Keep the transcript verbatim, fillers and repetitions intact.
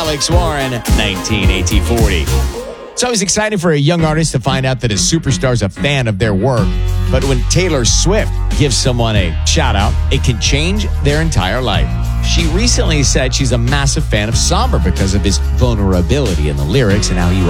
Alex Warren, nineteen eighteen forty. It's always exciting for a young artist to find out that a superstar is a fan of their work. But when Taylor Swift gives someone a shout out, it can change their entire life. She recently said she's a massive fan of Somber because of his vulnerability in the lyrics and how he